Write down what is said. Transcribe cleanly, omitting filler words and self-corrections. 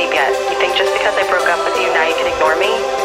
sleep yet. You think just because I broke up with you, now you can ignore me?